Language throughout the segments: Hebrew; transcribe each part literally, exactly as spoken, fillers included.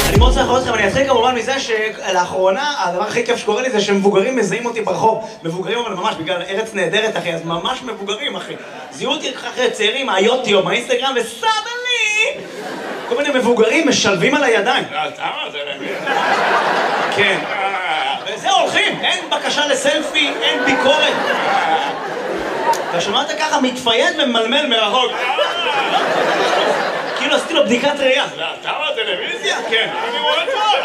אני מאוד צריך לראות אתכם, אני אתחיל כמובן מזה שלאחרונה הדבר הכי כיף שקורה לי זה שמבוגרים מזהים אותי ברחוב. מבוגרים אבל ממש בגלל ארץ נהדרת אחי, אז ממש מבוגרים אחי. זיהו אותי אחרי צעירים מהיוטיוב, מהאינסטגרם וסאדלי! כל מיני מבוגרים משלבים על הידיים. אתה מה זה למי? כן. וזהו, הולכים, אין בקשה לסלפי, אין ביקורת. אתה שמעת ככה מתפייד וממלמל מרחוק. כאילו עשיתי לו בדיקת ראייה. אתה בטלוויזיה? כן. אני רואה טוב.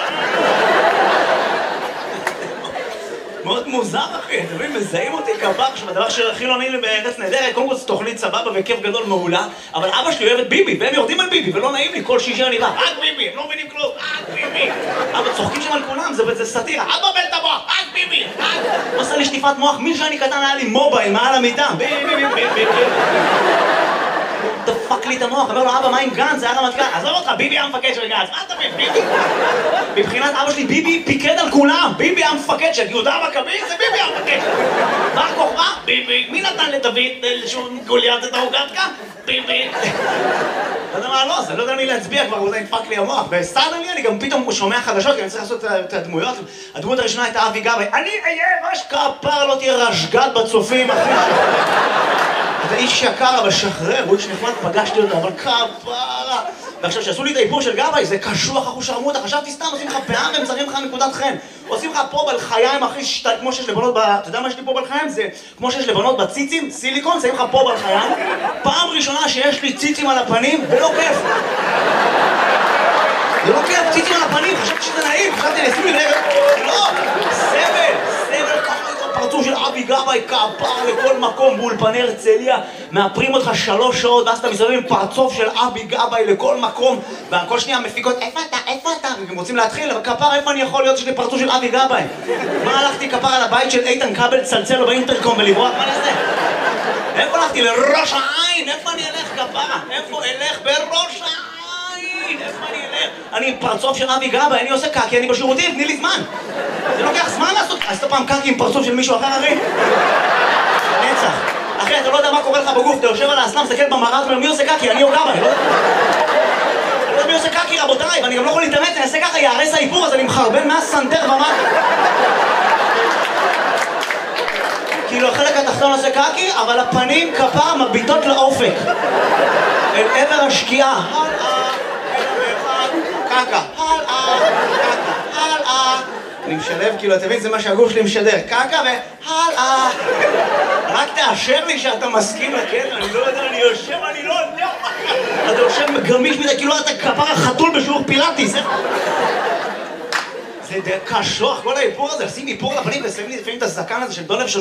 מאוד מוזר אחי, אתם מבינים, מזהים אותי כפר שבדבר שהכי לא נעים לי בארץ נהדרת, קודם כל זו תוכנית סבבה וכיף גדול מעולה, אבל אבא שלי אוהב את ביבי, והם יורדים על ביבי, ולא נעים לי כל שישי אני בא, רק ביבי, הם לא מבינים כלום, רק ביבי. אבא צוחקים שם על כולם, זה סאטירה, אבא בל את המוח, רק ביבי, רק. לא עושה לי שטיפת מוח, מי שאני קטן היה לי מובייל מעל המיטה, ביבי, ביבי, ביבי, ביבי. דפק לי את המוח, אומר לו, אבא, מה עם גנץ? זה היה רמטכ"ל. עזוב אותך, ביבי היה מפקד של גנץ. מה אתה מבין, ביבי? מבחינת אבא שלי, ביבי פיקד על כולם. ביבי היה מפקד של יהודה המכבי, זה ביבי היה מפקד. מה הכוכבה? ביבי. מי נתן לדוד שהוא גוליית את ההוגתקה? ביבי. לא יודע מה, לא, זה לא יודע מי להצביע כבר, הוא נדפק לי המוח. בסטארט-אפ אני גם פתאום שומע חדשות, כי אני צריך לעשות את הדמויות. הדמות הראשונה הייתה אבי גבאי. אני אהיה ראש כפר, לא תהיה רשגת בצופים, אחי. אתה איש יקר, אבל שחרר, הוא איש נחמד, פגשתי אותו, אבל כפרה. ועכשיו, שעשו לי את האיפור של גבאי, זה קשוח, אחו שרמוטה, חשבתי סתם, עושים לך פאה והם זרים לך נקודת חן. עושים לך פה בלחיים, אחי, שתי, כמו שיש לבנות ב... אתה יודע מה יש לי פה בלחיים? זה כמו שיש לבנות בציצים, סיליקון, שמים לך פה בלחיים. פעם ראשונה שיש לי ציצים על הפנים, ולא כיף. זה לא כיף, ציצים על הפנים, חשבתי שזה נעים, חשבתי, אני אשים לי רגע, לא, סבל, סבל, ככה. פרצוף של אבי גבאי, כפר לכל מקום באולפני הרצליה, מאפרים אותך שלוש שעות ואז אתה מסתובב עם פרצוף של אבי גבאי לכל מקום וכל שנייה מפיקות, איפה אתה, איפה אתה? והם רוצים להתחיל, אבל כפר, איפה אני יכול להיות שיש לי פרצוף של אבי גבאי? מה הלכתי כפר על הבית של איתן כבל לצלצל לו באינטרקום ולברוח? מה לזה? איפה הלכתי? לראש העין? איפה אני אלך כפרה? איפה אלך? בראש העין? איפה אני אלך? אני עם פרצוף של אבי גבאי, אני עושה קקי, אני בשירותים, תני לי זמן. זה לוקח זמן לעשות, עשית פעם קקי עם פרצוף של מישהו אחר, אחי? נצח. אחי, אתה לא יודע מה קורה לך בגוף, אתה יושב על האסלאם, מסתכל במראה, ואומר, מי עושה קקי? אני או גבאי, לא יודע. אני לא יודע מי עושה קקי, רבותיי, ואני גם לא יכול להתאמץ, אני אעשה ככה, יערס האיפור, אז אני מחרבן מהסנטר ומטה. כאילו, החלק התחתון עושה קקי, אבל הפנים כפר מביטות לאופק. אל עבר השקיעה. קקה. הלאה, קקה, הלאה. אני משלב, כאילו, אתה מבין, זה מה שהגוף שלי משדר. קקה והלאה. רק תאשר לי שאתה מסכים לקטע, אני לא יודע, אני יושב, אני לא יודע. אתה יושב גמיש מזה, כאילו אתה כפר החתול בשיעור פילאטיס. זה קשוח, כל האיפור הזה, לשים איפור לפנים, ושמים לי לפעמים את הזקן הזה של דולב